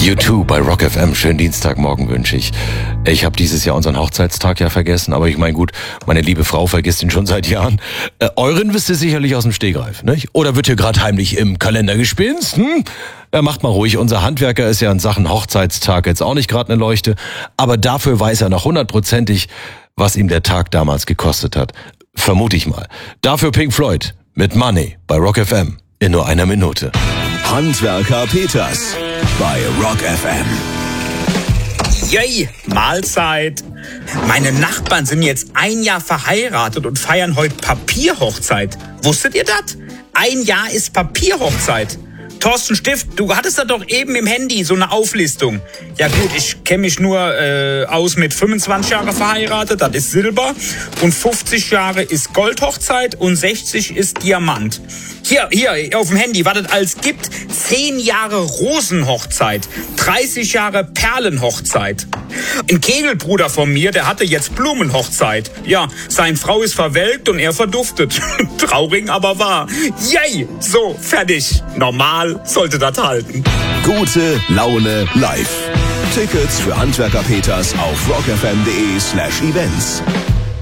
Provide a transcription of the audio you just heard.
U2 bei Rock FM. Schönen Dienstagmorgen wünsche ich. Ich habe dieses Jahr unseren Hochzeitstag ja vergessen, aber ich meine gut, meine liebe Frau vergisst ihn schon seit Jahren. Euren wisst ihr sicherlich aus dem Stegreif, nicht? Oder wird hier gerade heimlich im Kalender gespinst? Macht mal ruhig, unser Handwerker ist ja in Sachen Hochzeitstag jetzt auch nicht gerade eine Leuchte, aber dafür weiß er noch 100%ig, was ihm der Tag damals gekostet hat. Vermute ich mal. Dafür Pink Floyd mit Money bei Rock FM in nur einer Minute. Handwerker Peters bei Rock FM. Yay, Mahlzeit. Meine Nachbarn sind jetzt 1 Jahr verheiratet und feiern heute Papierhochzeit. Wusstet ihr das? 1 Jahr ist Papierhochzeit. Thorsten Stift, du hattest da doch eben im Handy so eine Auflistung. Ja gut, ich kenne mich nur aus mit 25 Jahre verheiratet, das ist Silber. Und 50 Jahre ist Goldhochzeit und 60 ist Diamant. Hier auf dem Handy, was es alles gibt. 10 Jahre Rosenhochzeit, 30 Jahre Perlenhochzeit. Ein Kegelbruder von mir, der hatte jetzt Blumenhochzeit. Ja, seine Frau ist verwelkt und er verduftet. Traurig, aber wahr. Yay, so, fertig. Normal sollte das halten. Gute Laune live. Tickets für Handwerker Peters auf rockfm.de/events.